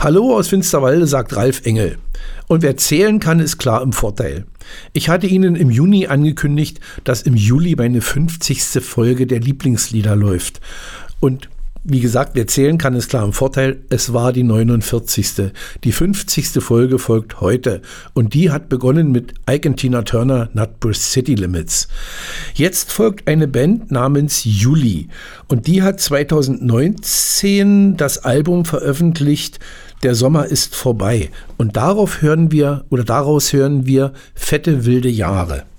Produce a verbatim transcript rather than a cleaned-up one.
Hallo aus Finsterwalde, sagt Ralf Engel. Und wer zählen kann, ist klar im Vorteil. Ich hatte Ihnen im Juni angekündigt, dass im Juli meine fünfzigste Folge der Lieblingslieder läuft. Und wie gesagt, wer zählen kann, ist klar im Vorteil. Es war die neunundvierzigste. Die fünfzigste Folge folgt heute. Und die hat begonnen mit Ike und Tina Turner, Nutbush City Limits. Jetzt folgt eine Band namens Juli. Und die hat zweitausendneunzehn das Album veröffentlicht, Der Sommer ist vorbei. Und darauf hören wir, oder daraus hören wir Fette wilde Jahre.